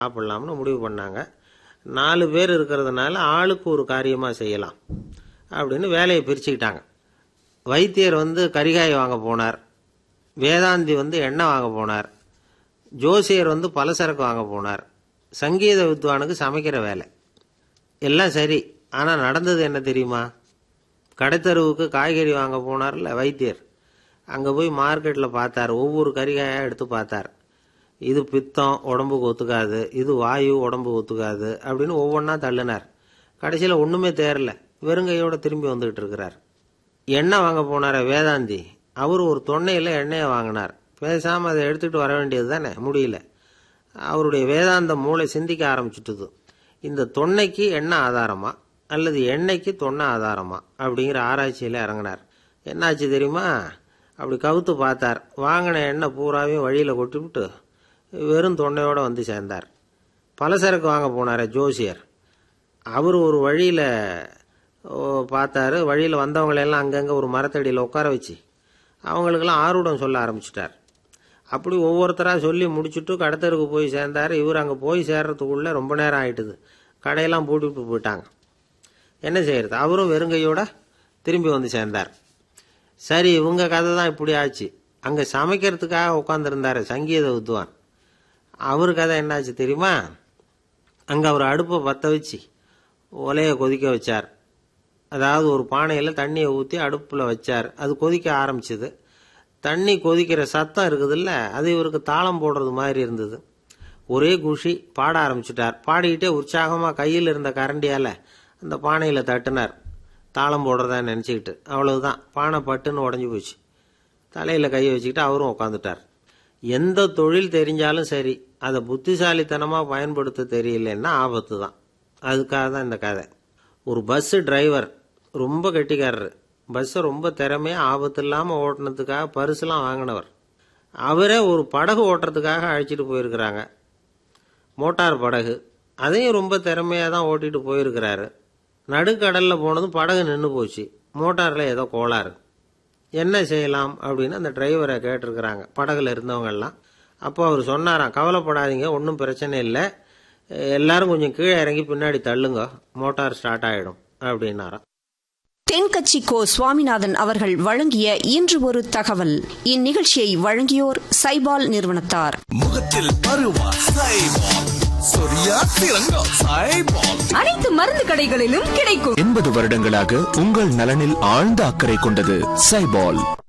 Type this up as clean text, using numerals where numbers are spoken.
சாப்பிடலாம்னு முடிவு பண்ணாங்க. 4 பேர் இருக்கிறதுனால ஆளுக்கு ஒரு காரியமாக செய்யலாம் அப்படின்னு வேலையை பிரிச்சுக்கிட்டாங்க. வைத்தியர் கரிகாய் வாங்க போனார், வேதாந்தி எண்ணெய் வாங்க போனார், ஜோசியர் பலசரக்கு வாங்க போனார், சங்கீத வித்வானுக்கு சமைக்கிற வேலை. எல்லாம் சரி, ஆனால் நடந்தது என்ன தெரியுமா? கடைத்தருவுக்கு காய்கறி வாங்க போனார்ல வைத்தியர், அங்கே போய் மார்க்கெட்டில் பார்த்தார். ஒவ்வொரு கரிகாயாக எடுத்து பார்த்தார். இது பித்தம், உடம்புக்கு ஒத்துக்காது, இது வாயு, உடம்புக்கு ஒத்துக்காது அப்படின்னு ஒவ்வொன்றா தள்ளினார். கடைசியில் ஒன்றுமே தேரல, வெறுங்கையோடு திரும்பி வந்துகிட்டு இருக்கிறார். எண்ணெய் வாங்க போனார வேதாந்தி, அவர் ஒரு தொன்னையில் எண்ணெயை வாங்கினார். பேசாமல் அதை எடுத்துகிட்டு வர வேண்டியது தானே, முடியல. அவருடைய வேதாந்த மூளை சிந்திக்க ஆரம்பிச்சுட்டுது. இந்த தொன்னைக்கு எண்ணெய் ஆதாரமா அல்லது எண்ணெய்க்கு தொன்னை ஆதாரமா அப்படிங்கிற ஆராய்ச்சியில் இறங்கினார். என்னாச்சு தெரியுமா? அப்படி கவுத்து பார்த்தார். வாங்கின எண்ணெய் பூராவையும் வழியில் கொட்டிவிட்டு வெறும் தொன்னையோடு வந்து சேர்ந்தார். பலசரக்கு வாங்க போனார் ஜோசியர். அவர் ஒரு வழியில் பார்த்தாரு. வழியில் வந்தவங்களெல்லாம் அங்கங்கே ஒரு மரத்தடியில் உட்கார வச்சு அவங்களுக்கெல்லாம் ஆர்வம் சொல்ல ஆரம்பிச்சிட்டார். அப்படி ஒவ்வொருத்தராக சொல்லி முடிச்சுட்டு கடத்தருக்கு போய் சேர்ந்தார். இவர் அங்கே போய் சேர்றதுக்குள்ளே ரொம்ப நேரம் ஆகிட்டுது. கடையெல்லாம் பூட்டிவிட்டு போயிட்டாங்க. என்ன செய்யறது? அவரும் வெறுங்கையோட திரும்பி வந்து சேர்ந்தார். சரி, இவங்க கதை தான் இப்படி ஆச்சு. அங்கே சமைக்கிறதுக்காக உட்காந்துருந்தார் சங்கீத வித்வான். அவர் கதை என்னாச்சு தெரியுமா? அங்கே அவர் அடுப்பை பற்ற வச்சு ஒலையை கொதிக்க வச்சார். அதாவது ஒரு பானையில் தண்ணியை ஊற்றி அடுப்பில் வச்சார். அது கொதிக்க ஆரம்பிச்சுது. தண்ணி கொதிக்கிற சத்தம் இருக்குதுல்ல, அது இவருக்கு தாளம் போடுறது மாதிரி இருந்தது. ஒரே குஷி, பாட ஆரம்பிச்சுட்டார். பாடிக்கிட்டே உற்சாகமாக கையில் இருந்த கரண்டியால் அந்த பானையில் தட்டினார், தாளம் போடுறதா நினச்சிக்கிட்டு. அவ்வளவுதான், பானை பட்டுன்னு உடஞ்சி போச்சு. தலையில் கையை வச்சுக்கிட்டு அவரும் உட்காந்துட்டார். எந்த தொழில் தெரிஞ்சாலும் சரி, அதை புத்திசாலித்தனமாக பயன்படுத்த தெரியலன்னா ஆபத்து தான். அதுக்காக தான் இந்த கதை. ஒரு பஸ்ஸு டிரைவர் ரொம்ப கெட்டிக்காரரு. பஸ்ஸை ரொம்ப திறமையாக ஆபத்து இல்லாமல் ஓட்டினதுக்காக பரிசுலாம் வாங்கினவர். அவரே ஒரு படகு ஓட்டுறதுக்காக அழைச்சிட்டு போயிருக்கிறாங்க, மோட்டார் படகு. அதையும் ரொம்ப திறமையாக தான் ஓட்டிட்டு போயிருக்கிறாரு. நடுக்கடலில் போனதும் படகு நின்று போச்சு. மோட்டாரில் ஏதோ கோளாறு. என்ன செய்யலாம் அப்படின்னு அந்த டிரைவரை கேட்டிருக்கிறாங்க படகுல இருந்தவங்கெல்லாம். அப்போ அவர் சொன்னாராம், கவலைப்படாதீங்க, ஒன்றும் பிரச்சனை இல்லை, எல்லாரும் கொஞ்சம் கீழே இறங்கி பின்னாடி தள்ளுங்க, மோட்டார் ஸ்டார்ட் ஆகிடும் அப்படின்னாராம். தென்கட்சி கோ சுவாமிநாதன் அவர்கள் வழங்கிய இன்று ஒரு தகவல். இந்நிகழ்ச்சியை வழங்கியோர் சைபால் நிறுவனத்தார். முகத்தில் பருவா சைபால், சொரியா திரங்கா சைபால், அனைத்து மருந்து கடைகளிலும் கிடைக்கும். 80 வருடங்களாக உங்கள் நலனில் ஆழ்ந்த அக்கறை கொண்டது சைபால்.